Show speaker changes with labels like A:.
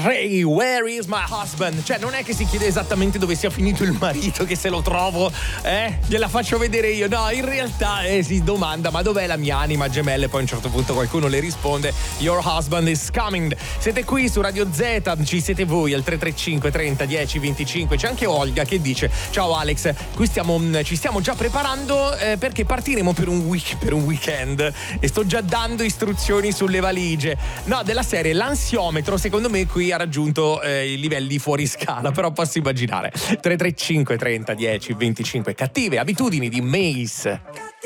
A: Ray, where is my husband? Cioè non è che si chiede esattamente dove sia finito il marito, che se lo trovo gliela faccio vedere io. No, in realtà si domanda ma dov'è la mia anima gemella, e poi a un certo punto qualcuno le risponde your husband is coming. Siete qui su Radio Z, ci siete voi al 335 30 10 25. C'è anche Olga che dice ciao Alex, qui ci stiamo già preparando perché partiremo per un weekend e sto già dando istruzioni sulle valigie. No, della serie l'ansiometro secondo me qui ha raggiunto i livelli fuori scala, però posso immaginare. 335 30 10 25. Cattive abitudini di Mace.